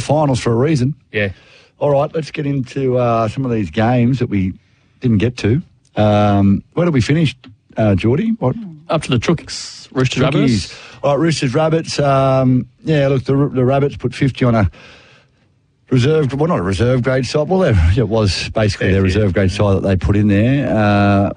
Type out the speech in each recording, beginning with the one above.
finals for a reason. Yeah. All right, let's get into some of these games that we didn't get to. Where did we finish, Geordie? What? Up to the Trooks, Roosters Rabbits. All right, Roosters Rabbits. Look, the Rabbits put 50 on a reserve, well, not a reserve grade side. Well, it was basically their reserve grade side that they put in there.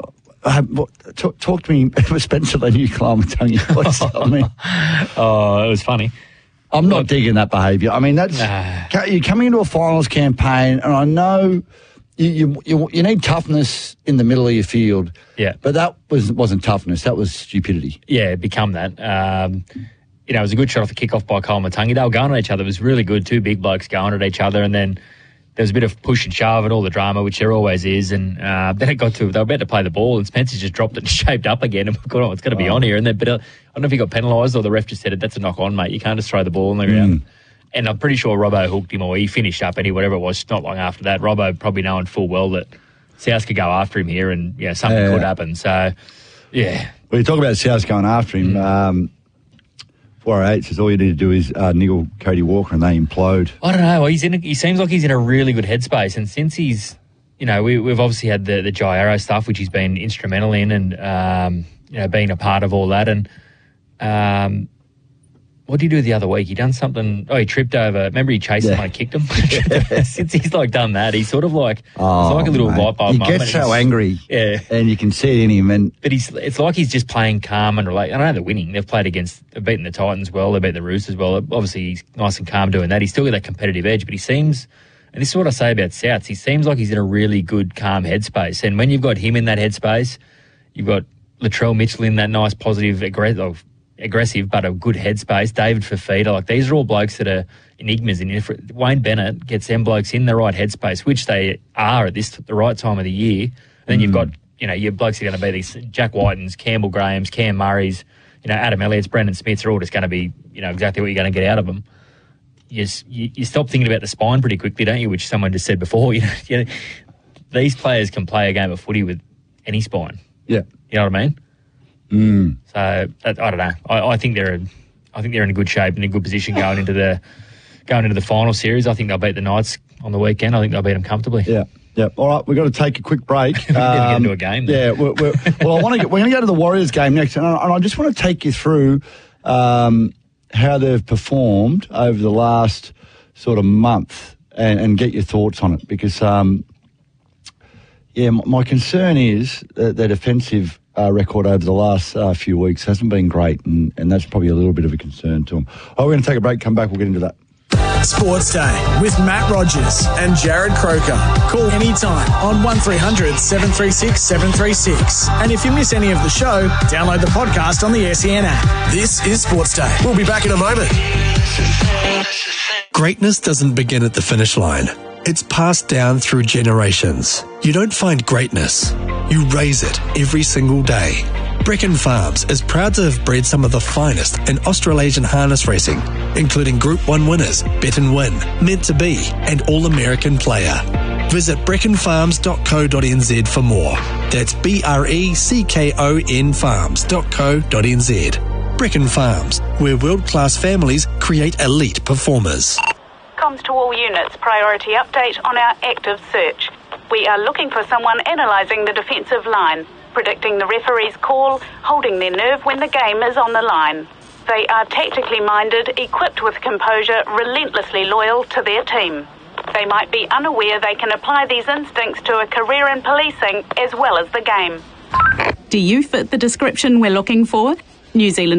Talk to me, Spencer Leniu, Koloamatangi. I mean, Oh, it was funny. I'm not digging that behaviour. I mean, that's you're coming into a finals campaign, and I know you need toughness in the middle of your field. Yeah, but that wasn't toughness. That was stupidity. Yeah, become that. It was a good shot off the kickoff by Koloamatangi. They were going at each other. It was really good. Two big blokes going at each other, and then there was a bit of push and shove and all the drama, which there always is. And then it got to, they were about to play the ball, and Spencer just dropped it and shaped up again. And we thought, oh, it's going to be on here. And then, but I don't know if he got penalised or the ref just said that's a knock on, mate. You can't just throw the ball on the ground. And I'm pretty sure Robbo hooked him, or he finished up whatever it was. Not long after that, Robbo probably knowing full well that South could go after him here, and something could happen. So, yeah. Well, you talk about South going after him. 408 says all you need to do is niggle Cody Walker and they implode. I don't know. He seems like he's in a really good headspace, and since he's, we've obviously had the Jai Arrow stuff, which he's been instrumental in, and being a part of all that. And what did he do the other week? He done something. Oh, he tripped over. Remember, he chased him and I kicked him. Since he's done that, he's sort of like it's like a little light bulb moment. He gets so angry, and you can see it in him. But it's like he's just playing calm and relaxed. I know they're winning. They've beaten the Titans well. They beat the Roosters well. Obviously, he's nice and calm doing that. He's still got that competitive edge, but he seems. And this is what I say about Souths. He seems like he's in a really good, calm headspace. And when you've got him in that headspace, you've got Latrell Mitchell in that nice, positive, aggressive but a good headspace. David Fifita, these are all blokes that are enigmas. And if Wayne Bennett gets them blokes in the right headspace, which they are at the right time of the year, and then you've got your blokes are going to be these Jack Whitens, Campbell Grahams, Cam Murrays, Adam Elliott's, Brendan Smiths are all just going to be exactly what you're going to get out of them. You stop thinking about the spine pretty quickly, don't you? Which someone just said before. These players can play a game of footy with any spine. Yeah, you know what I mean. So I don't know. I think they're in a good shape and a good position going into the final series. I think they'll beat the Knights on the weekend. I think they'll beat them comfortably. Yeah. All right, we've got to take a quick break. We're going to get into a game. Then. Yeah. We're going to go to the Warriors game next, and I just want to take you through how they've performed over the last sort of month and get your thoughts on it, because my concern is that their defensive record over the last few weeks hasn't been great, and that's probably a little bit of a concern to them. We're going to take a break, come back, we'll get into that. Sports Day with Matt Rogers and Jared Croker. Call anytime on 1300 736 736. And if you miss any of the show, download the podcast on the SEN app. This is Sports Day. We'll be back in a moment. Greatness doesn't begin at the finish line. It's passed down through generations. You don't find greatness. You raise it every single day. Brecon Farms is proud to have bred some of the finest in Australasian harness racing, including Group 1 winners, Bet and Win, Meant to Be, and All-American Player. Visit brecconfarms.co.nz for more. That's BRECKON farms.co.nz. Brecon Farms, where world-class families create elite performers. Comms to all units, priority update on our active search. We are looking for someone analysing the defensive line, predicting the referee's call, holding their nerve when the game is on the line. They are tactically minded, equipped with composure, relentlessly loyal to their team. They might be unaware they can apply these instincts to a career in policing as well as the game. Do you fit the description we're looking for? New Zealand